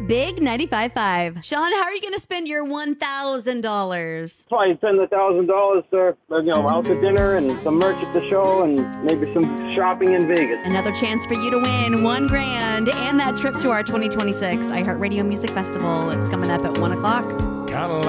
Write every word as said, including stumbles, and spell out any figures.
Big ninety-five point five. Sean, how are you going to spend your one thousand dollars? Probably spend the thousand dollars for, you know, out to dinner and some merch at the show and maybe some shopping in Vegas. Another chance for you to win one grand and that trip to our twenty twenty-six iHeartRadio Music Festival. It's coming up at one o'clock.